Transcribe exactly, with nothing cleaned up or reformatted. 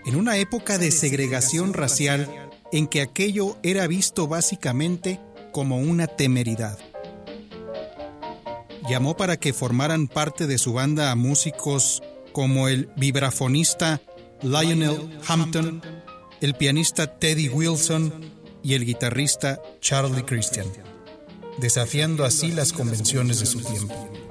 en una época de segregación racial en que aquello era visto básicamente como una temeridad. Llamó para que formaran parte de su banda a músicos como el vibrafonista Lionel Hampton, el pianista Teddy Wilson y el guitarrista Charlie Christian, desafiando así las convenciones de su tiempo.